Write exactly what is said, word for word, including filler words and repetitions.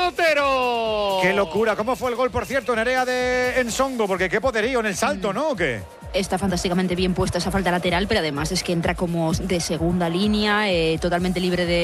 Otero. ¡Qué locura! ¿Cómo fue el gol, por cierto, Nerea de Ensongo? Porque qué poderío en el salto, ¿no? ¿O qué? Está fantásticamente bien puesta esa falta lateral, pero además es que entra como de segunda línea, eh, totalmente libre de